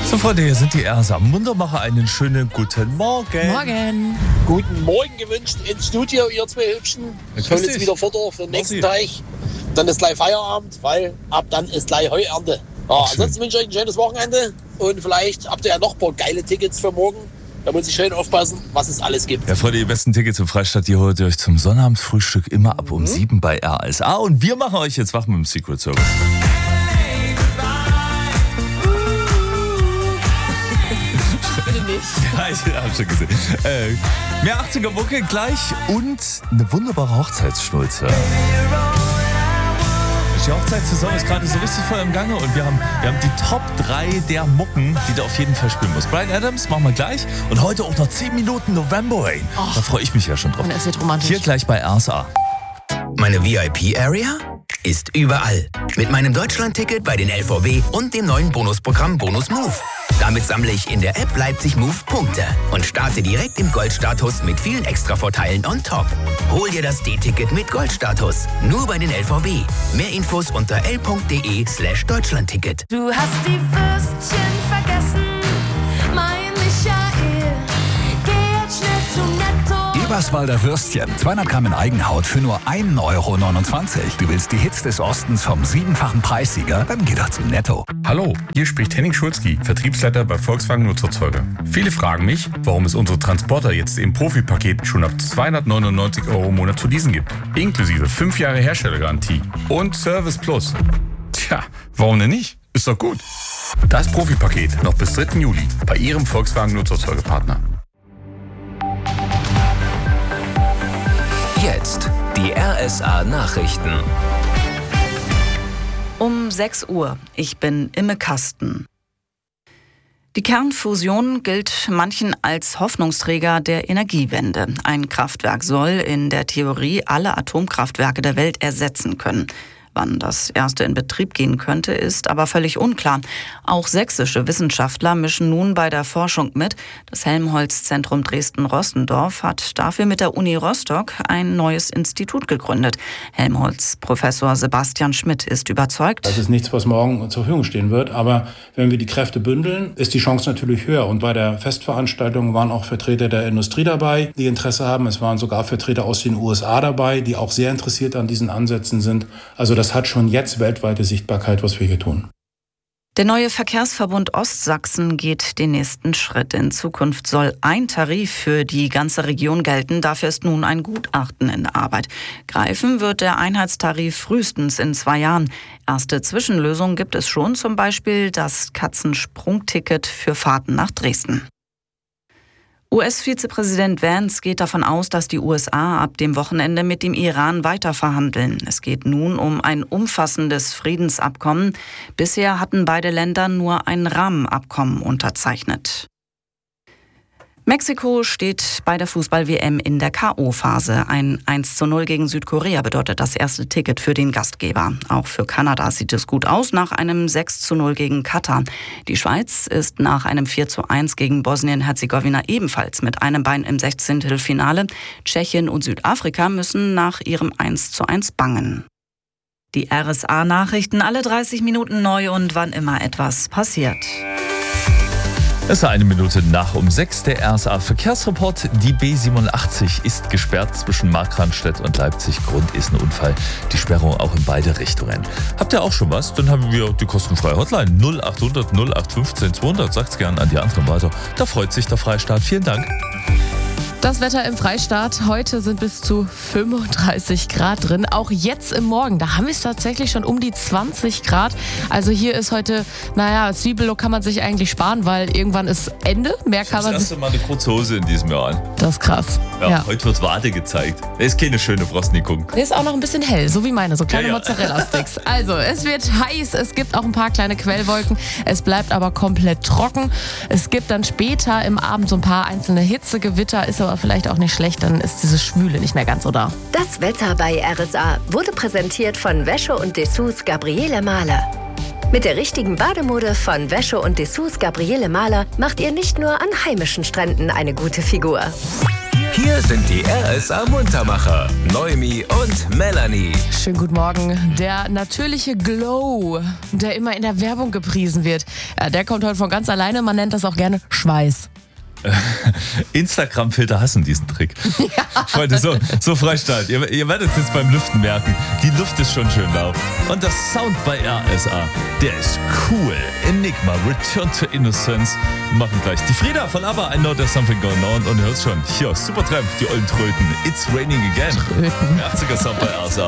So, Freunde, hier sind die RSA Mundermacher. Einen schönen guten Morgen. Morgen. Guten Morgen gewünscht ins Studio, ihr zwei Hübschen. Ich hole jetzt wieder Futter für den nächsten Tag. Dann ist gleich Feierabend, weil ab dann ist gleich Heuernte. Ja, ansonsten wünsche ich euch ein schönes Wochenende und vielleicht habt ihr ja noch ein paar geile Tickets für morgen. Da muss ich schön aufpassen, was es alles gibt. Ja, Freunde, die besten Tickets im Freistadt, die holt ihr euch zum Sonnabendfrühstück immer ab um 7 bei RSA. Und wir machen euch jetzt wach mit dem Secret Service. Bitte nicht. Ja, ich hab schon gesehen. Mehr 80er Mucke gleich und eine wunderbare Hochzeitsschnulze. Die Hochzeitssaison ist gerade so richtig voll im Gange und wir haben die Top 3 der Mucken, die du auf jeden Fall spielen musst. Bryan Adams machen wir gleich und heute auch noch 10 Minuten November Rain. Da freue ich mich ja schon drauf. Und es wird romantisch. Hier gleich bei RSA. Meine VIP-Area ist überall. Mit meinem Deutschland-Ticket bei den LVB und dem neuen Bonusprogramm Bonus Move. Damit sammle ich in der App Leipzig Move Punkte und starte direkt im Goldstatus mit vielen Extra-Vorteilen on top. Hol dir das D-Ticket mit Goldstatus. Nur bei den LVB. Mehr Infos unter l.de/Deutschlandticket. Du hast die Würstchen vergessen, mein Michael. Geh jetzt schnell zu Netto. Eberswalder Würstchen, 200 Gramm in Eigenhaut für nur 1,29 €. Du willst die Hits des Ostens vom 7-fachen Preissieger? Dann geh doch zu Netto. Hallo, hier spricht Henning Schulzki, Vertriebsleiter bei Volkswagen Nutzerzeuger. Viele fragen mich, warum es unsere Transporter jetzt im Profipaket schon ab 299 € im Monat zu leasen gibt. Inklusive 5 Jahre Herstellergarantie und Service Plus. Tja, warum denn nicht? Ist doch gut. Das Profipaket noch bis 3. Juli bei Ihrem Volkswagen Nutzerzeugerpartner. Jetzt die RSA Nachrichten. Um 6 Uhr. Ich bin Imme Kasten. Die Kernfusion gilt manchen als Hoffnungsträger der Energiewende. Ein Kraftwerk soll in der Theorie alle Atomkraftwerke der Welt ersetzen können. Wann das erste in Betrieb gehen könnte, ist aber völlig unklar. Auch sächsische Wissenschaftler mischen nun bei der Forschung mit. Das Helmholtz-Zentrum Dresden-Rossendorf hat dafür mit der Uni Rostock ein neues Institut gegründet. Helmholtz-Professor Sebastian Schmidt ist überzeugt. Das ist nichts, was morgen zur Verfügung stehen wird. Aber wenn wir die Kräfte bündeln, ist die Chance natürlich höher. Und bei der Festveranstaltung waren auch Vertreter der Industrie dabei, die Interesse haben. Es waren sogar Vertreter aus den USA dabei, die auch sehr interessiert an diesen Ansätzen sind. Also das hat schon jetzt weltweite Sichtbarkeit, was wir hier tun. Der neue Verkehrsverbund Ostsachsen geht den nächsten Schritt. In Zukunft soll ein Tarif für die ganze Region gelten. Dafür ist nun ein Gutachten in Arbeit. Greifen wird der Einheitstarif frühestens in 2 Jahren. Erste Zwischenlösungen gibt es schon, zum Beispiel das Katzensprungticket für Fahrten nach Dresden. US-Vizepräsident Vance geht davon aus, dass die USA ab dem Wochenende mit dem Iran weiter verhandeln. Es geht nun um ein umfassendes Friedensabkommen. Bisher hatten beide Länder nur ein Rahmenabkommen unterzeichnet. Mexiko steht bei der Fußball-WM in der K.O.-Phase. Ein 1:0 gegen Südkorea bedeutet das erste Ticket für den Gastgeber. Auch für Kanada sieht es gut aus nach einem 6:0 gegen Katar. Die Schweiz ist nach einem 4:1 gegen Bosnien-Herzegowina ebenfalls mit einem Bein im 16. Finale. Tschechien und Südafrika müssen nach ihrem 1:1 bangen. Die RSA-Nachrichten alle 30 Minuten neu und wann immer etwas passiert. Es ist 1 Minute nach um 6 der RSA-Verkehrsreport. Die B87 ist gesperrt zwischen Markranstädt und Leipzig. Grund ist ein Unfall. Die Sperrung auch in beide Richtungen. Habt ihr auch schon was? Dann haben wir die kostenfreie Hotline 0800 0815 200. Sagt's gern an die anderen weiter. Da freut sich der Freistaat. Vielen Dank. Das Wetter im Freistaat. Heute sind bis zu 35 Grad drin. Auch jetzt im Morgen, da haben wir es tatsächlich schon um die 20 Grad. Also hier ist heute, Zwiebellook kann man sich eigentlich sparen, weil irgendwann ist Ende. Mehr kann man. Das erste Mal eine kurze Hose in diesem Jahr an. Das ist krass. Ja. Heute wird Wade gezeigt. Das ist keine schöne Brostnikung. Der ist auch noch ein bisschen hell, so wie meine, so kleine Mozzarella-Sticks. Also, es wird heiß, es gibt auch ein paar kleine Quellwolken. Es bleibt aber komplett trocken. Es gibt dann später im Abend so ein paar einzelne Hitzegewitter, ist aber vielleicht auch nicht schlecht, dann ist diese Schwüle nicht mehr ganz so da. Das Wetter bei RSA wurde präsentiert von Wäsche und Dessous Gabriele Mahler. Mit der richtigen Bademode von Wäsche und Dessous Gabriele Mahler macht ihr nicht nur an heimischen Stränden eine gute Figur. Hier sind die RSA Muntermacher, Noemi und Melanie. Schönen guten Morgen. Der natürliche Glow, der immer in der Werbung gepriesen wird, der kommt heute von ganz alleine. Man nennt das auch gerne Schweiß. Instagram-Filter hassen diesen Trick. Ja. Freunde, so Freistaat. Ihr werdet es jetzt beim Lüften merken. Die Luft ist schon schön laut. Und das Sound bei RSA, der ist cool. Enigma, Return to Innocence. Wir machen gleich die Frieda von ABBA, I Know There's Something Going On. Und hörst schon, hier, Supertramp, die ollen Tröten. It's Raining Again. 80er Sound bei RSA.